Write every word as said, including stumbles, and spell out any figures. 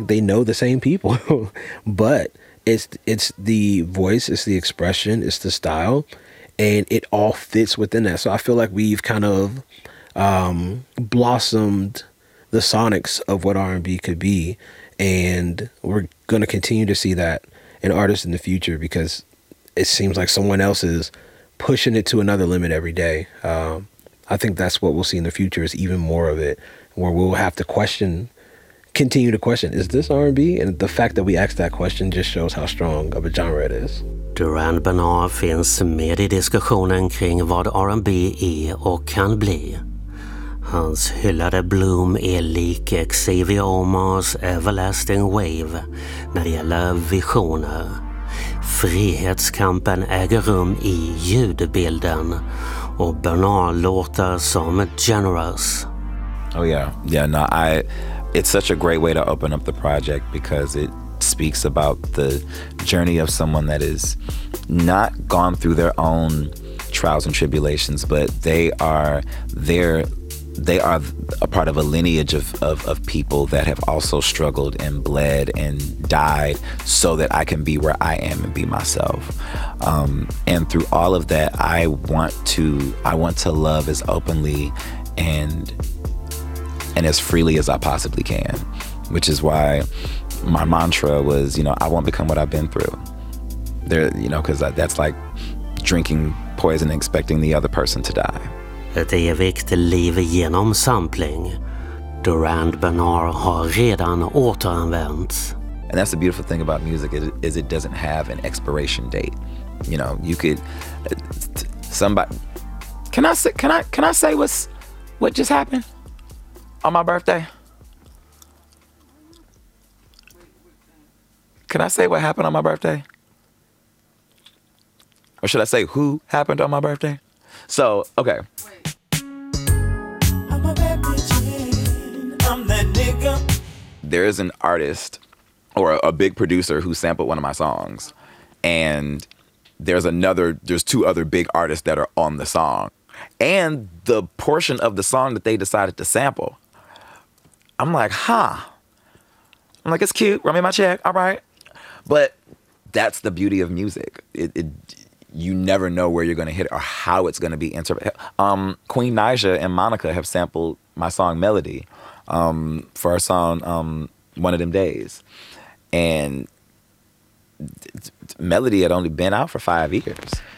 they know the same people, but it's it's the voice, it's the expression, it's the style, and it all fits within that. So I feel like we've kind of um, blossomed the sonics of what R and B could be, and we're going to continue to see that in artists in the future because it seems like someone else is pushing it to another limit every day. Um, I think that's what we'll see in the future is even more of it, where we'll have to question, continue to question, is this R and B? And the fact that we ask that question just shows how strong of a genre it is. Durand Bernarr finns med i diskussionen kring vad R and B är och kan bli. Hans hyllade Bloom är lik Xavier Omars Everlasting Wave när det gäller visioner. Frihetskampen äger rum i ljudbilden och Bernarr låter som generous. Oh yeah, yeah. No, I. It's such a great way to open up the project because it speaks about the journey of someone that is not gone through their own trials and tribulations, but they are there. They are a part of a lineage of, of, of people that have also struggled and bled and died so that I can be where I am and be myself. Um, and through all of that, I want to I want to love as openly and and as freely as I possibly can, which is why my mantra was, you know, I won't become what I've been through. There, you know, because that's like drinking poison and expecting the other person to die. Ett evigt liv genom sampling. Durand Bernarr har redan återanvänts. And that's the beautiful thing about music is, is it doesn't have an expiration date. You know, you could somebody. Can I say? Can I? Can I say what's what just happened on my birthday? Can I say what happened on my birthday? Or should I say who happened on my birthday? So, okay. I'm a bad bitch, I'm that nigga. There is an artist or a, a big producer who sampled one of my songs. And there's another, there's two other big artists that are on the song. And the portion of the song that they decided to sample, I'm like, huh. I'm like, it's cute, run me my check, all right. But that's the beauty of music. It, it you never know where you're going to hit it or how it's going to be interpreted. Um, Queen Naija and Monica have sampled my song Melody um, for our song um, One of Them Days. And Melody had only been out for five years.